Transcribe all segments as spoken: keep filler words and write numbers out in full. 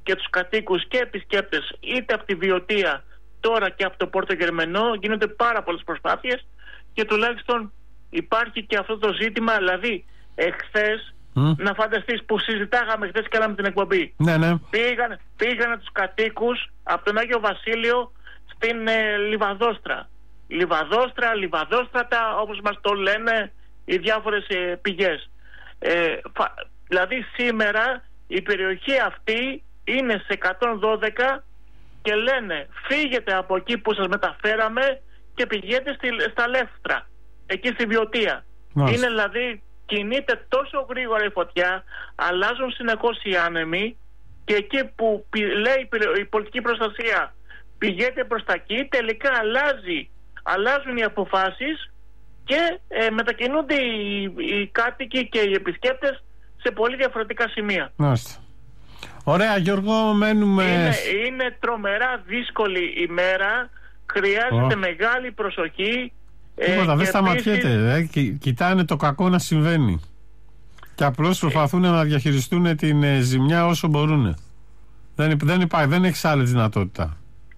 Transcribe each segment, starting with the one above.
και τους κατοίκους και επισκέπτες είτε από τη Βιωτία τώρα και από το Πόρτο Γερμενό. Γίνονται πάρα πολλές προσπάθειες και τουλάχιστον υπάρχει και αυτό το ζήτημα. Δηλαδή εχθές mm. να φανταστείς που συζητάγαμε χθες και κάναμε την εκπομπή, ναι, ναι. πήγαν, πήγανε τους κατοίκους από τον Άγιο Βασίλειο στην ε, Λιβαδόστρα. Λιβαδόστρα, Λιβαδόστρατα, όπως μας το λένε οι διάφορες ε, πηγές. Ε, φα, δηλαδή σήμερα η περιοχή αυτή είναι σε εκατόν δώδεκα και λένε φύγετε από εκεί που σας μεταφέραμε και πηγαίνετε στη, στα Λεύτρα, εκεί στη Βιωτία. Μάλιστα. Είναι δηλαδή, κινείται τόσο γρήγορα η φωτιά, αλλάζουν συνεχώς οι άνεμοι και εκεί που λέει η πολιτική προστασία πηγαίνετε προς τα εκεί, τελικά αλλάζει, αλλάζουν οι αποφάσεις και ε, μετακινούνται οι, οι κάτοικοι και οι επισκέπτες σε πολύ διαφορετικά σημεία. Μάλιστα. Ωραία, Γιώργο, μένουμε... Είναι, είναι τρομερά δύσκολη ημέρα, χρειάζεται oh. μεγάλη προσοχή. Τίποτα, ε, δεν σταματιέται, επίσης... ε, Κι, κοιτάνε το κακό να συμβαίνει και απλώς προσπαθούν ε... να διαχειριστούν την ε, ζημιά όσο μπορούν. Δεν, δεν υπάρχει, δεν έχεις άλλη δυνατότητα.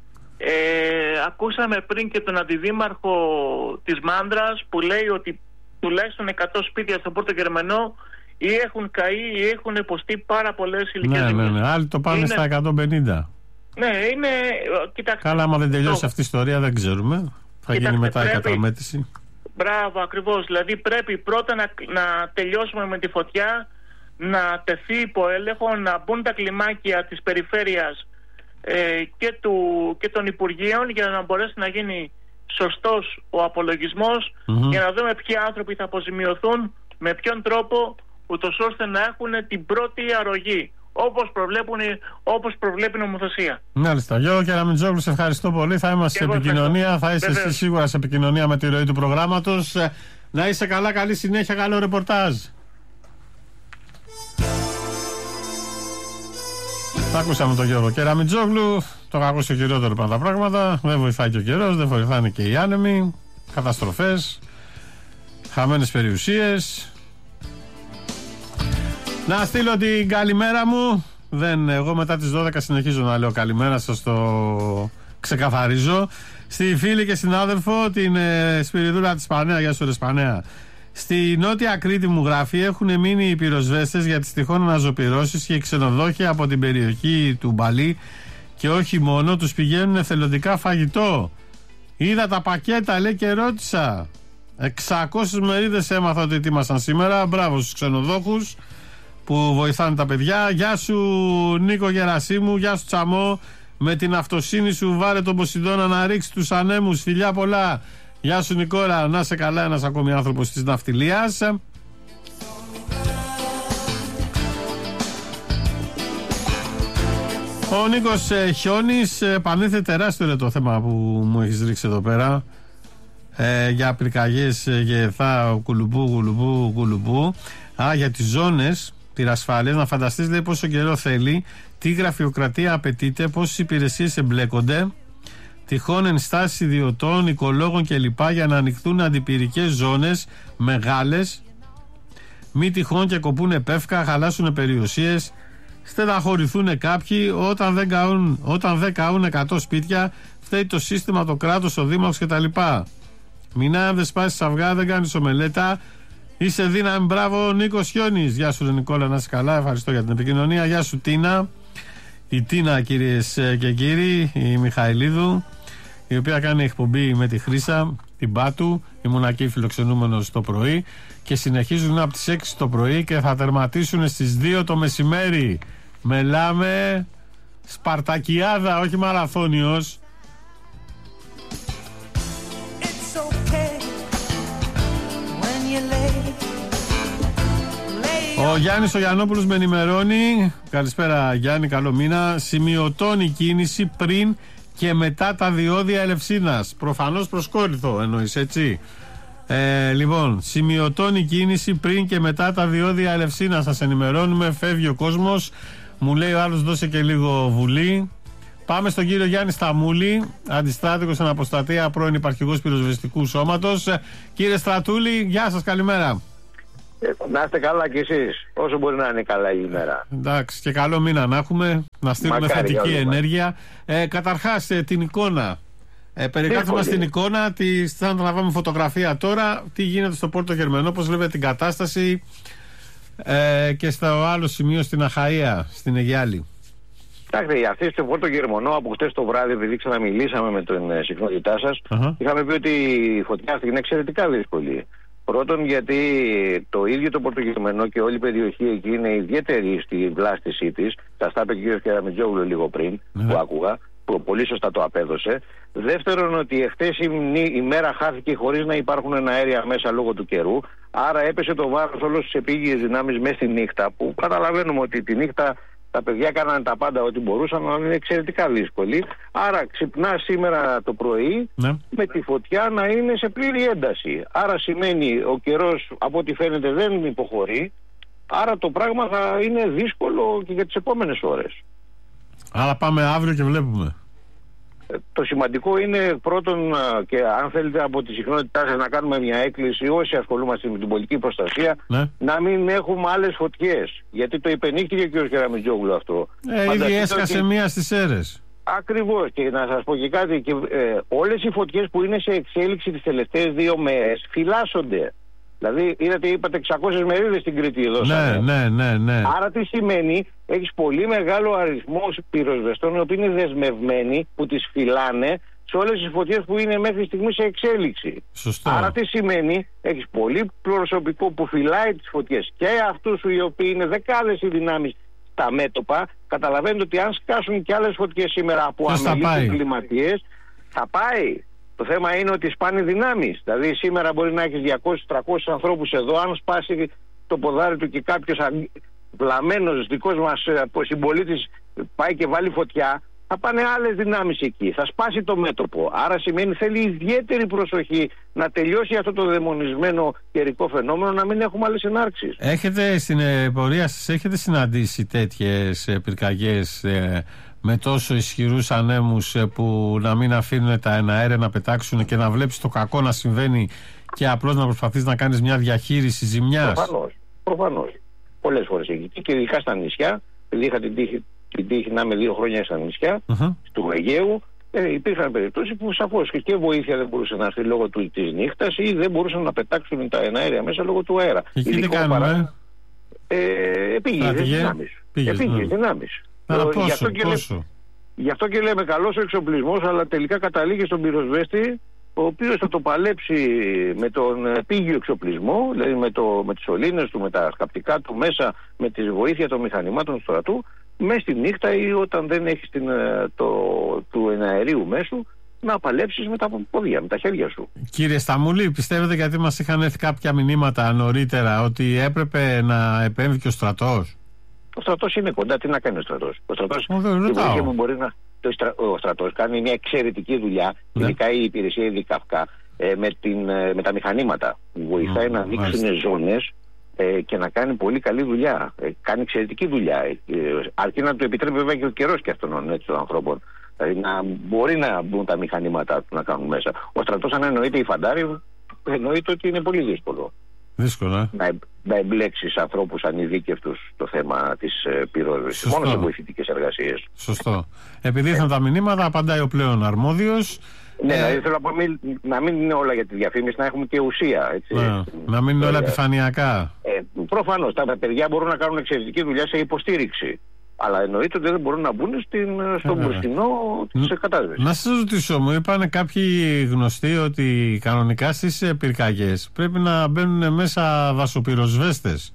Ε, ακούσαμε πριν και τον αντιδήμαρχο της Μάνδρας που λέει ότι τουλάχιστον εκατό σπίτια στο Πόρτο Γερμενό ή έχουν καεί ή έχουν υποστεί πάρα πολλές ηλικίες. Ναι, ναι, ναι. Άλλοι το πάνε είναι... στα εκατόν πενήντα. Ναι, είναι. Κοιτάξτε. Καλά, άμα δεν τελειώσει το... αυτή η ιστορία, δεν ξέρουμε. Θα Κοιτάξτε, γίνει μετά πρέπει... η καταμέτρηση. Μπράβο, ακριβώς. Δηλαδή πρέπει πρώτα να, να τελειώσουμε με τη φωτιά, να τεθεί υπό έλεγχο, να μπουν τα κλιμάκια της περιφέρειας ε, και, του, και των Υπουργείων για να μπορέσει να γίνει σωστός ο απολογισμός, mm-hmm. για να δούμε ποιοι άνθρωποι θα αποζημιωθούν, με ποιον τρόπο, ούτως ώστε να έχουν την πρώτη αρρωγή, όπως, όπως προβλέπει η νομοθεσία. Μάλιστα. Γιώργο Κεραμιτζόγλου, σε ευχαριστώ πολύ. Θα είμαστε σε επικοινωνία. Ευχαριστώ. Θα είσαι εσύ σίγουρα σε επικοινωνία με τη ροή του προγράμματος. Να είσαι καλά, καλή συνέχεια, καλό ρεπορτάζ. Θα ακούσαμε τον Γιώργο Κεραμιτζόγλου. Το κακό στο χειρότερο πάνε τα πράγματα. Δεν βοηθάει και ο καιρός, δεν βοηθάνε και οι άνεμοι. Καταστροφές, χαμένες περιουσίες. Να στείλω την καλημέρα μου. Δεν, εγώ μετά τις δώδεκα συνεχίζω να λέω καλημέρα, σας το ξεκαθαρίζω. Στη φίλη και συνάδελφο την ε, Σπυριδούλα της Σπανέα. Γεια σου ρε Σπανέα. Στη Νότια Κρήτη μου γράφει έχουν μείνει οι πυροσβέστες για τις τυχόν αναζωπυρώσεις και οι ξενοδόχοι από την περιοχή του Μπαλί και όχι μόνο, τους πηγαίνουν εθελοντικά φαγητό. Είδα τα πακέτα, λέει, και ρώτησα. εξακόσιες μερίδες έμαθα ότι ετοίμασαν σήμερα. Μπράβο στους ξενοδόχους που βοηθάνε τα παιδιά. Γεια σου Νίκο Γερασίμου, γεια σου Τσαμό. Με την αυτοσύνη σου βάλε τον Ποσειδώνα να ρίξει τους ανέμους. Φιλιά πολλά. Γεια σου Νικόλα, να είσαι καλά, ένας ακόμη άνθρωπος της ναυτιλίας. Ο Νίκος ε, Χιόνης, ε, πανήθε τεράστιο είναι το θέμα που μου έχεις ρίξει εδώ πέρα, ε, για πυρκαγιές, ε, γεθά, κουλουμπού, κουλουμπού, κουλουμπού. Α, για τις ζώνες πυρασφάλειας, να φανταστείς, λέει, πόσο καιρό θέλει, τι γραφειοκρατία απαιτείται, πόσες υπηρεσίες εμπλέκονται, τυχόν ενστάσεις ιδιωτών, οικολόγων κλπ. Για να ανοιχθούν αντιπυρικές ζώνες μεγάλες, μη τυχόν και κοπούνε πεύκα, χαλάσουν περιουσίες, στεναχωρηθούν κάποιοι. Όταν δεν καούν, όταν δεν καούν εκατό σπίτια, φταίει το σύστημα, το κράτος, ο δήμαρχος κτλ. Μηνά, αν δεν σπάσεις αυγά, δεν κάνεις ομελέτα. Είσαι δύναμη, μπράβο Νίκος Χιόνης. Γεια σου Νικόλα, να είσαι καλά, ευχαριστώ για την επικοινωνία. Γεια σου Τίνα. Η Τίνα, κυρίες και κύριοι, η Μιχαηλίδου, η οποία κάνει εκπομπή με τη Χρύσα, την Πάτου, ήμουν εκεί φιλοξενούμενος το πρωί και συνεχίζουν από τις έξι το πρωί και θα τερματίσουν στις δύο το μεσημέρι. Μελάμε Σπαρτακιάδα, όχι μαραθώνιος. Ο Γιάννης ο Γιαννόπουλος με ενημερώνει. Καλησπέρα Γιάννη, καλό μήνα. Σημειωτώνει κίνηση πριν και μετά τα διόδια Ελευσίνας. Προφανώς προσκόρυθο εννοείς, έτσι. Ε, λοιπόν, σημειωτώνει κίνηση πριν και μετά τα διόδια Ελευσίνας. Σας ενημερώνουμε, φεύγει ο κόσμος. Μου λέει ο άλλος, δώσε και λίγο βουλή. Πάμε στον κύριο Γιάννη Σταμούλη, αντιστράτηγος αναποστατεία, πρώην υπαρχηγός πυροσβεστικού σώματος. Κύριε Στρατούλη, γεια σας, καλημέρα. Ε, να είστε καλά κι εσείς, όσο μπορεί να είναι καλά η ημέρα. Εντάξει, και καλό μήνα να έχουμε, να στείλουμε Μακάρι, θετική ενέργεια. Ε, καταρχάς, ε, την εικόνα. Ε, περιγράφουμε την εικόνα, τη, θα αναλάβουμε φωτογραφία τώρα. Τι γίνεται στο Πόρτο Γερμανό, πώς βλέπετε την κατάσταση ε, και στο άλλο σημείο στην Αχαΐα, στην Αιγιάλη. Κοιτάξτε, αυτή στο Πόρτο Γερμανό από χτες το βράδυ, επειδή ξαναμιλήσαμε με την συχνότητά σας, uh-huh. είχαμε πει ότι η φωτιά αυτή είναι εξαιρετικά δύσκολη. Πρώτον, γιατί το ίδιο το Πορτογερμανό και όλη η περιοχή εκεί είναι ιδιαίτερη στη βλάστησή της. Τα τα είπε και ο κ. Κεραμετζόγλου λίγο πριν, mm-hmm. που άκουγα, που πολύ σωστά το απέδωσε. Δεύτερον, ότι εχθές η, η μέρα χάθηκε χωρίς να υπάρχουν αέρια μέσα λόγω του καιρού. Άρα έπεσε το βάρος όλο στις επίγειες δυνάμεις μέσα στη νύχτα. Που καταλαβαίνουμε ότι τη νύχτα τα παιδιά κάνανε τα πάντα ό,τι μπορούσαν, αλλά είναι εξαιρετικά δύσκολη. Άρα ξυπνά σήμερα το πρωί ναι. με τη φωτιά να είναι σε πλήρη ένταση. Άρα σημαίνει ο καιρός από ό,τι φαίνεται δεν υποχωρεί. Άρα το πράγμα θα είναι δύσκολο και για τις επόμενες ώρες. Άρα πάμε αύριο και βλέπουμε. Το σημαντικό είναι πρώτον, και αν θέλετε από τη συχνότητά σας να κάνουμε μια έκκληση όσοι ασχολούμαστε με την πολιτική προστασία, ναι. να μην έχουμε άλλες φωτιές. Γιατί το υπενήχθηκε και ο κ. Κεραμετζόγλου αυτό. Ε, ήδη έσκασε και... μία στις Σέρρες. Ακριβώς, και να σας πω και κάτι, και, ε, όλες οι φωτιές που είναι σε εξέλιξη τις τελευταίες δύο μέρες φυλάσσονται. Δηλαδή, είδατε, είπατε εξακόσιες μερίδες στην Κρήτη εδώ. Ναι, ναι, ναι, ναι. Άρα τι σημαίνει, έχεις πολύ μεγάλο αριθμό πυροσβεστών οι οποίοι είναι δεσμευμένοι, που τις φυλάνε σε όλες τις φωτιές που είναι μέχρι στιγμή σε εξέλιξη. Σωστό. Άρα τι σημαίνει, έχεις πολύ προσωπικό που φυλάει τις φωτιές και αυτούς οι οποίοι είναι δεκάδες οι δυνάμεις στα μέτωπα. Καταλαβαίνετε ότι αν σκάσουν και άλλες φωτιές σήμερα από αμελείς εγκληματίες, θα πάει. Το θέμα είναι ότι σπάνε δυνάμεις. Δηλαδή σήμερα μπορεί να έχεις διακόσιους με τριακόσιους ανθρώπους εδώ. Αν σπάσει το ποδάρι του και κάποιος βλαμμένος δικός μας συμπολίτης πάει και βάλει φωτιά, θα πάνε άλλες δυνάμεις εκεί. Θα σπάσει το μέτωπο. Άρα σημαίνει θέλει ιδιαίτερη προσοχή να τελειώσει αυτό το δαιμονισμένο καιρικό φαινόμενο, να μην έχουμε άλλες ενάρξεις. Έχετε στην πορεία σας, έχετε συναντήσει τέτοιες πυρκαγιές ε, με τόσο ισχυρούς ανέμους που να μην αφήνουν τα εναέρια να πετάξουν και να βλέπεις το κακό να συμβαίνει και απλώς να προσπαθείς να κάνεις μια διαχείριση ζημιάς? Προφανώς, προφανώς. Πολλές φορές εκεί και ειδικά στα νησιά, επειδή είχα την τύχη, την τύχη να είμαι δύο χρόνια στα νησιά uh-huh. του Αιγαίου, ε, υπήρχαν περιπτώσεις που σαφώς και βοήθεια δεν μπορούσε να έρθει λόγω του, της νύχτας ή δεν μπορούσαν να πετάξουν τα εναέρια μέσα λόγω του αέρα. Και εκεί τι κάνουμε? Παρά... Ε, επίγειες δυνάμεις. Επίγειες δυνάμεις. Άρα πόσο, γι, αυτό πόσο. Λέ... γι' αυτό και λέμε καλός ο εξοπλισμός, αλλά τελικά καταλήγει στον πυροσβέστη, ο οποίος θα το παλέψει με τον επίγειο εξοπλισμό, δηλαδή με, το, με τις σωλήνες του, με τα σκαπτικά του μέσα, με τη βοήθεια των μηχανημάτων του στρατού, μέσα στη νύχτα ή όταν δεν έχεις την, το, του εναερίου μέσου, να παλέψεις με τα πόδια, με τα χέρια σου. Κύριε Σταμούλη, πιστεύετε, γιατί μας είχαν έρθει κάποια μηνύματα νωρίτερα, ότι έπρεπε να επέμβει και ο στρατός? Ο στρατός είναι κοντά, τι να κάνει ο στρατός? Ο στρατός, ο, μπορεί να, το, ο στρατός κάνει μια εξαιρετική δουλειά, ναι. ειδικά η υπηρεσία η ΔΚΑΦΚΑ, ε, με, την, ε, με τα μηχανήματα. Βοηθάει mm, να δείξουν ζώνες ε, και να κάνει πολύ καλή δουλειά. Ε, κάνει εξαιρετική δουλειά. Ε, αρκεί να του επιτρέπει βέβαια και ο καιρός και αυτών έτσι, των ανθρώπων. Δηλαδή να μπορεί να μπουν τα μηχανήματα να κάνουν μέσα. Ο στρατός, αν εννοείται οι φαντάροι, εννοείται ότι είναι πολύ δύσκολο. Δύσκολα. Να, να εμπλέξεις ανθρώπους ανειδίκευτους στο θέμα της ε, πυρόσβεσης. Μόνο σε βοηθητικές εργασίες. Σωστό. Επειδή ήρθαν τα μηνύματα, απαντάει ο πλέον αρμόδιος. Ναι, ε... δηλαδή θέλω να πω μην, να μην είναι όλα για τη διαφήμιση, να έχουμε και ουσία. Έτσι, ναι, να μην είναι όλα επιφανειακά. Ε, προφανώς. Τα παιδιά μπορούν να κάνουν εξαιρετική δουλειά σε υποστήριξη. Αλλά εννοείται ότι δεν μπορούν να μπουν στην, στον ε, μπροστινό της κατάσβεσης. Να σας ρωτήσω, μου είπαν κάποιοι γνωστοί ότι κανονικά στις πυρκαγιές πρέπει να μπαίνουν μέσα δασοπυροσβέστες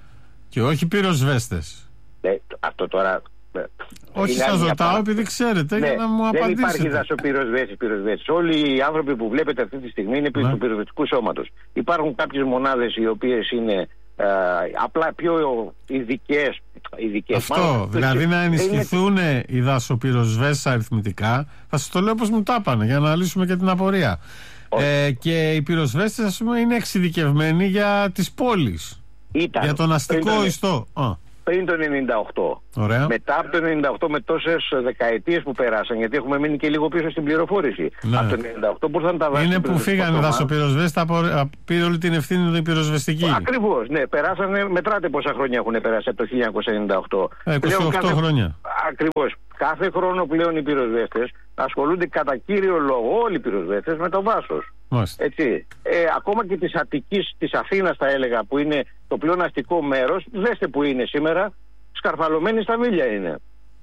και όχι πυροσβέστες. Ε, αυτό τώρα... Όχι, σας ρωτάω επειδή ξέρετε, ναι, για να μου απαντήσετε. Δεν υπάρχει δασοπυροσβέστης, πυροσβέστης. Όλοι οι άνθρωποι που βλέπετε αυτή τη στιγμή είναι πίσω ναι. του πυροσβεστικού σώματος. Υπάρχουν κάποιες μονάδες οι οποίες είναι ε, απλά πιο ειδικές. ειδικές. Αυτό, μάλλον, δηλαδή να ενισχυθούν είναι... οι δασοπυροσβέστες αριθμητικά. Θα σας το λέω πώς μου τα είπανε για να λύσουμε και την απορία. Ε, και οι πυροσβέστες, ας πούμε, είναι εξειδικευμένοι για τις πόλεις. Ήταν. Για τον αστικό ιστό. πριν το ενενήντα οκτώ. Ωραία. Μετά από το ενενήντα οκτώ, με τόσες δεκαετίες που περάσαν, γιατί έχουμε μείνει και λίγο πίσω στην πληροφόρηση. Ναι. Από το ενενήντα οκτώ που ήρθαν τα δάση. Είναι που φύγανε δασοπυροσβέστα, πήρε όλη την ευθύνη την πυροσβεστική. Ακριβώς, ναι. Περάσανε, μετράτε πόσα χρόνια έχουν περάσει από το χίλια εννιακόσια ενενήντα οκτώ. Ε, είκοσι οκτώ κάθε... χρόνια. Ακριβώς. Κάθε χρόνο πλέον οι πυροσβέστες ασχολούνται κατά κύριο λόγο, όλοι οι πυροσβέστες, με το δάσος. Έτσι. Ε, ακόμα και της Αττικής, της Αθήνας θα έλεγα, που είναι το πλέον αστικό μέρος, δέστε που είναι σήμερα, σκαρφαλωμένη στα μίλια είναι.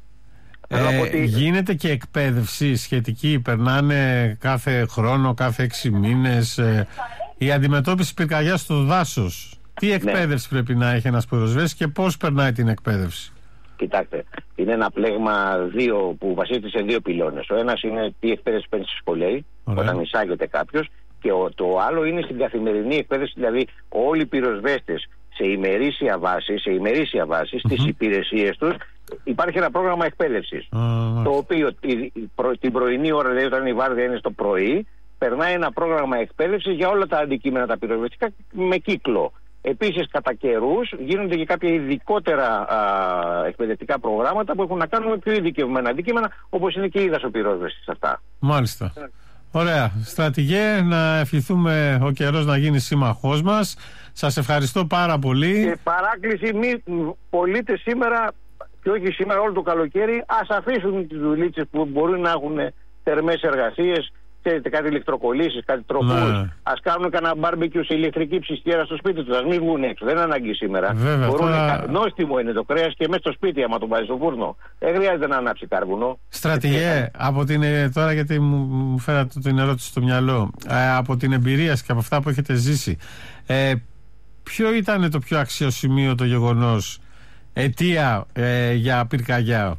Ε, ότι... Γίνεται και εκπαίδευση σχετική, περνάνε κάθε χρόνο, κάθε έξι μήνες, ε, η αντιμετώπιση πυρκαγιάς στο δάσος. Τι εκπαίδευση ναι. πρέπει να έχει ένας πυροσβέστης και πώς περνάει την εκπαίδευση? Κοιτάξτε, είναι ένα πλέγμα δύο, που βασίζεται σε δύο πυλώνες. Ο ένας είναι τι εκπαίδευση παίρνει στη σχολή, όταν εισάγεται κάποιος, και ο, το άλλο είναι στην καθημερινή εκπαίδευση, δηλαδή όλοι οι πυροσβέστες σε ημερήσια βάση, σε ημερήσια βάση mm-hmm. στις υπηρεσίες τους, υπάρχει ένα πρόγραμμα εκπαίδευσης. Uh-huh. Το οποίο την, την πρωινή ώρα, δηλαδή όταν η βάρδια είναι στο πρωί, περνάει ένα πρόγραμμα εκπαίδευσης για όλα τα αντικείμενα τα πυροσβεστικά με κύκλο. Επίσης, κατά καιρούς γίνονται και κάποια ειδικότερα α, εκπαιδευτικά προγράμματα που έχουν να κάνουν με πιο ειδικευμένα αντικείμενα, όπως είναι και η δασοπυρόσβεση σε αυτά. Μάλιστα. Ωραία. Στρατηγέ, να ευχηθούμε ο καιρός να γίνει σύμμαχός μας. Σας ευχαριστώ πάρα πολύ. Και παράκληση, μη πολίτες σήμερα, και όχι σήμερα, όλο το καλοκαίρι, ας αφήσουν τις δουλίτσες που μπορούν να έχουν θερμές εργασίες, ξέρετε, κάτι ηλεκτροκολλήσεις, κάτι τροπούς. Ναι. Ας κάνουν κανένα μπάρμπεκιου σε ηλεκτρική ψυστιέρα στο σπίτι τους. Ας μην βγουν έξω. Δεν είναι ανάγκη σήμερα. Βέβαια, μπορούν τώρα... Νόστιμο είναι το κρέας και μέσα στο σπίτι, άμα το βάζει στο φούρνο. Δεν χρειάζεται να ανάψει κάρβουνο. Στρατηγέ, από την, τώρα γιατί μου φέρατε την ερώτηση στο μυαλό, ε, από την εμπειρία και από αυτά που έχετε ζήσει, ε, ποιο ήταν το πιο αξιοσημείωτο γεγονός, αιτία ε, για πυρκαγιά?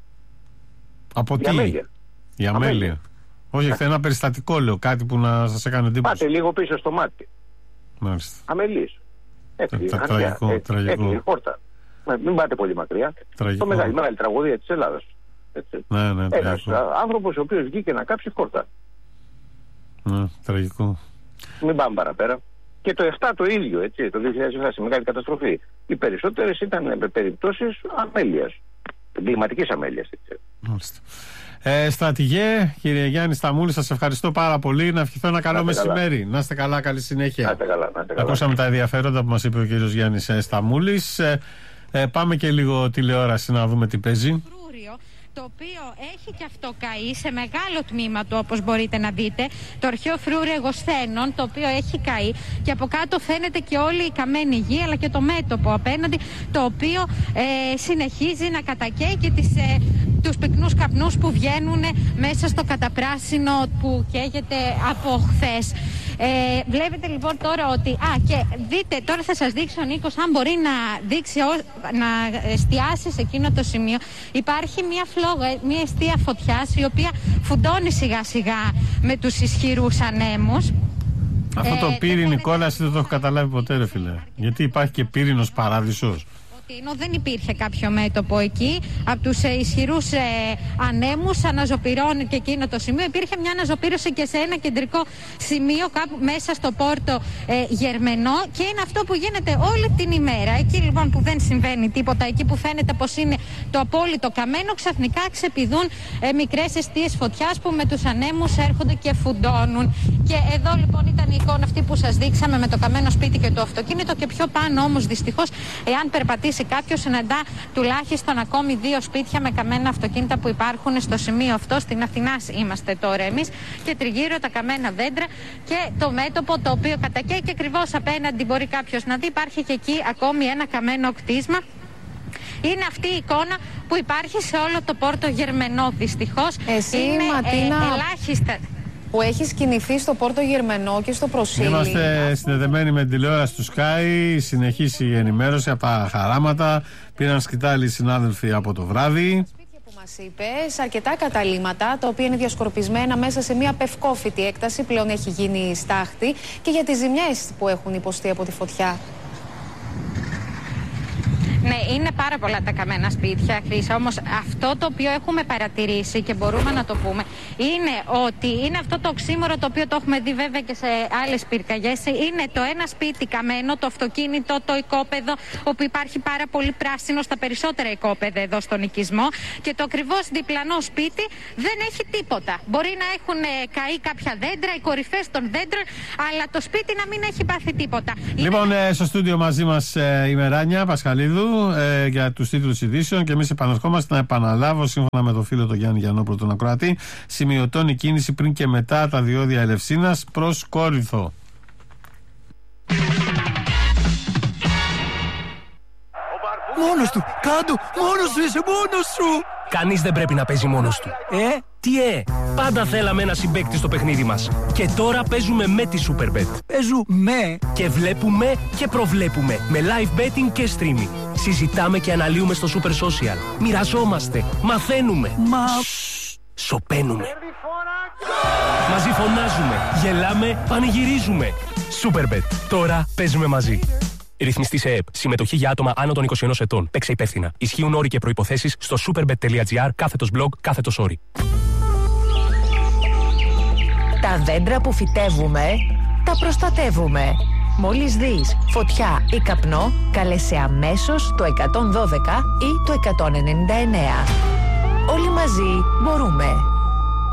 Από τι? Αμέλεια. Η αμέλεια. αμέλεια. Όχι, αυτό είναι ένα περιστατικό, λέω, κάτι που να σας έκανε εντύπωση. Πάτε λίγο πίσω στο μάτι. Μάλιστα. Αμελής. Έκλεινε τραγικό. Χόρτα. Μην πάτε πολύ μακριά. Τραγικό. Το μεγάλη, μεγάλη τραγωδία της Ελλάδας. Ναι, ναι, ένας άνθρωπος ο οποίος βγήκε να κάψει χόρτα. Ναι, τραγικό. Μην πάμε παραπέρα. Και το επτά το ίδιο, έτσι, το δύο χιλιάδες επτά, σε μεγάλη καταστροφή. Οι περισσότερες ήταν περιπτώσεις αμέλειας. Κλιματικής αμέλειας, έτσι. Μάλιστα. Ε, στρατηγέ, κύριε Γιάννη Σταμούλη, σας ευχαριστώ πάρα πολύ. Να ευχηθώ ένα καλό μεσημέρι. Καλά. Να είστε καλά, καλή συνέχεια. Να είστε καλά, να είστε καλά. Ακούσαμε τα ενδιαφέροντα που μας είπε ο κύριος Γιάννης Σταμούλης. Ε, ε, πάμε και λίγο τηλεόραση να δούμε τι παίζει. Το οποίο έχει και αυτό καεί σε μεγάλο τμήμα του, όπως μπορείτε να δείτε. Το αρχαίο φρούρι Αιγοσθένων, το οποίο έχει καεί, και από κάτω φαίνεται και όλη η καμένη γη, αλλά και το μέτωπο απέναντι, το οποίο ε, συνεχίζει να κατακαίει και τις, ε, τους πυκνούς καπνούς που βγαίνουν μέσα στο καταπράσινο που καίγεται από χθες. Ε, βλέπετε λοιπόν τώρα ότι... Α, και δείτε, τώρα θα σας δείξει ο Νίκος, αν μπορεί να δείξει, να εστιάσει σε εκείνο το σημείο. Υπάρχει μια φλόγα, μια εστία φωτιάς, η οποία φουντώνει σιγά σιγά με τους ισχυρούς ανέμους. Αυτό το ε, πύρινη κόλαση δεν το έχω καταλάβει ποτέ, ρε φίλε. Γιατί υπάρχει και πύρινος παράδεισος. Ενώ δεν υπήρχε κάποιο μέτωπο εκεί, από τους ε, ισχυρούς ε, ανέμους αναζωπυρώνει και εκείνο το σημείο. Υπήρχε μια αναζωπήρωση και σε ένα κεντρικό σημείο κάπου μέσα στο πόρτο ε, Γερμενό, και είναι αυτό που γίνεται όλη την ημέρα. Εκεί λοιπόν που δεν συμβαίνει τίποτα, εκεί που φαίνεται πως είναι το απόλυτο καμένο, ξαφνικά ξεπηδούν ε, μικρές εστίες φωτιάς που με τους ανέμους έρχονται και φουντώνουν. Και εδώ λοιπόν ήταν η εικόνα αυτή που σας δείξαμε με το καμένο σπίτι και το αυτοκίνητο, και πιο πάνω όμως δυστυχώς, εάν περπατήσει κάποιος, συναντά τουλάχιστον ακόμη δύο σπίτια με καμένα αυτοκίνητα που υπάρχουν στο σημείο αυτό. Στην Αθηνά είμαστε τώρα εμείς, και τριγύρω τα καμένα δέντρα και το μέτωπο το οποίο κατακαίει, και ακριβώς απέναντι μπορεί κάποιος να δει, υπάρχει και εκεί ακόμη ένα καμένο κτίσμα. Είναι αυτή η εικόνα που υπάρχει σε όλο το πόρτο Γερμενό, δυστυχώς. Εσύ, είναι Ματίνα, ε, ελάχιστα που έχει κινηθεί στο πόρτο Γερμενό και στο Προσίλι. Είμαστε συνδεδεμένοι με την τηλεόραση του Sky. Συνεχίσει η ενημέρωση από τα χαράματα. Πήραν σκητάλη οι συνάδελφοι από το βράδυ. Σπίτια που μας είπες, αρκετά καταλύματα, τα οποία είναι διασκορπισμένα μέσα σε μια πευκόφυτη έκταση, πλέον έχει γίνει στάχτη, και για τις ζημιές που έχουν υποστεί από τη φωτιά. Ναι, είναι πάρα πολλά τα καμένα σπίτια, Χρύσα. Όμως αυτό το οποίο έχουμε παρατηρήσει και μπορούμε να το πούμε είναι ότι είναι αυτό το οξύμορο το οποίο το έχουμε δει βέβαια και σε άλλες πυρκαγιές. Είναι το ένα σπίτι καμένο, το αυτοκίνητο, το οικόπεδο, όπου υπάρχει πάρα πολύ πράσινο στα περισσότερα οικόπεδα εδώ στον οικισμό. Και το ακριβώς διπλανό σπίτι δεν έχει τίποτα. Μπορεί να έχουν καεί κάποια δέντρα, οι κορυφές των δέντρων, αλλά το σπίτι να μην έχει πάθει τίποτα. Λοιπόν, είναι... στο στούντιο μαζί μας ε, η Μεράνια Πασχαλίδου ε, για τους τίτλους ειδήσεων και εμείς επαναρχόμαστε να επαναλάβω σύμφωνα με το φίλο τον Γιάννη Γιαννόπουλο τον ακροατή. Σημειωτώνει κίνηση πριν και μετά τα διόδια Ελευσίνας προς Κόρινθο. Μόνος του, κάτω, μόνος σου είσαι, μόνος σου. Κανείς δεν πρέπει να παίζει μόνος του. Ε, τι ε, πάντα θέλαμε ένα συμπαίκτη στο παιχνίδι μας. Και τώρα παίζουμε με τη Superbet. Παίζουμε. Και βλέπουμε και προβλέπουμε με live betting και streaming. Συζητάμε και αναλύουμε στο Super Social. Μοιραζόμαστε, μαθαίνουμε. Μα... Σοπαίνουμε. Μαζί φωνάζουμε, γελάμε, πανηγυρίζουμε. Superbet. Τώρα παίζουμε μαζί. Ρυθμιστή σε ΕΕΠ. Συμμετοχή για άτομα άνω των είκοσι ενός ετών. Παίξε υπεύθυνα. Ισχύουν όροι και προϋποθέσεις στο superbet.gr κάθετος blog κάθετος όροι. Τα δέντρα που φυτεύουμε, τα προστατεύουμε. Μόλις δεις φωτιά ή καπνό, καλέσαι αμέσως το εκατόν δώδεκα ή το εκατόν ενενήντα εννέα. Όλοι μαζί μπορούμε.